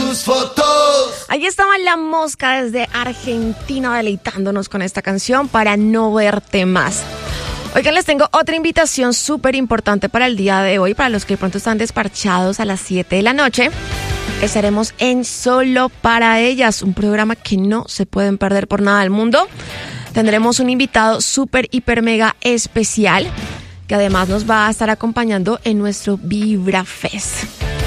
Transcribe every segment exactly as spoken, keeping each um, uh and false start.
tus fotos. Ahí estaba La Mosca desde Argentina deleitándonos con esta canción Para no verte más. Oigan, les tengo otra invitación súper importante para el día de hoy, para los que de pronto están despachados a las siete de la noche. Estaremos en Solo para Ellas, un programa que no se pueden perder por nada del mundo. Tendremos un invitado súper, hiper, mega especial, que además nos va a estar acompañando en nuestro Vibra Fest.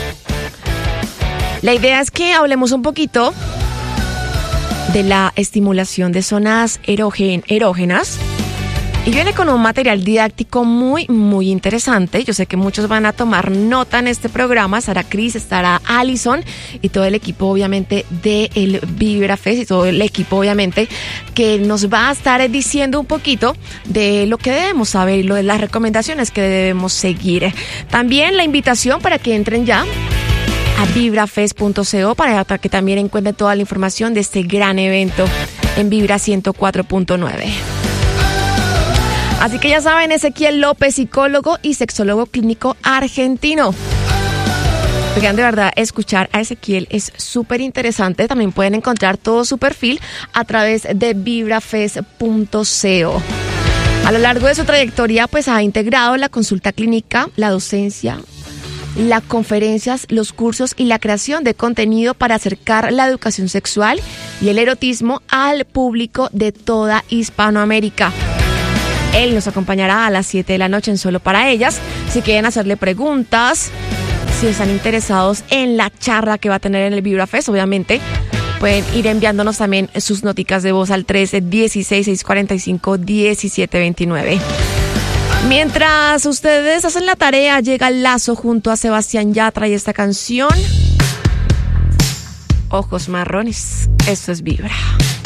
La idea es que hablemos un poquito de la estimulación de zonas erógen- erógenas. Y viene con un material didáctico muy, muy interesante. Yo sé que muchos van a tomar nota en este programa. Estará Cris, estará Alison y todo el equipo, obviamente, del Vibra Fest y todo el equipo, obviamente, que nos va a estar diciendo un poquito de lo que debemos saber y lo de las recomendaciones que debemos seguir. También la invitación para que entren ya a vibrafest punto co para que también encuentren toda la información de este gran evento en Vibra ciento cuatro punto nueve. Así que ya saben, Ezequiel López, psicólogo y sexólogo clínico argentino. Oigan, de verdad, escuchar a Ezequiel es súper interesante. También pueden encontrar todo su perfil a través de vibrafest punto co. A lo largo de su trayectoria, pues ha integrado la consulta clínica, la docencia, las conferencias, los cursos y la creación de contenido para acercar la educación sexual y el erotismo al público de toda Hispanoamérica. Él nos acompañará a las siete de la noche en Solo para Ellas. Si quieren hacerle preguntas, si están interesados en la charla que va a tener en el Vibra Fest, obviamente, pueden ir enviándonos también sus noticas de voz al trece, dieciséis, seiscientos cuarenta y cinco, diecisiete veintinueve. Mientras ustedes hacen la tarea, llega Lazo junto a Sebastián Yatra y esta canción, Ojos Marrones. Esto es Vibra.